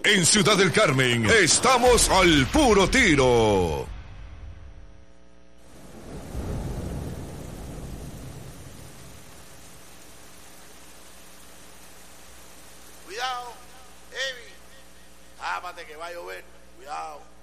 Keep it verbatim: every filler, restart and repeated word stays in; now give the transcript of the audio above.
En Ciudad del Carmen, estamos al puro tiro. Cuidado, Evi. Tápate que va a llover. Cuidado.